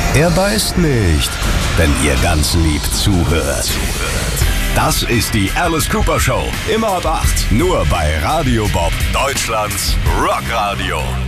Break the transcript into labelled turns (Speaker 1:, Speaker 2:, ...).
Speaker 1: Er beißt nicht, wenn ihr ganz lieb zuhört. Das ist die Alice Cooper Show. Immer ab 8. Nur bei Radio Bob, Deutschlands Rockradio.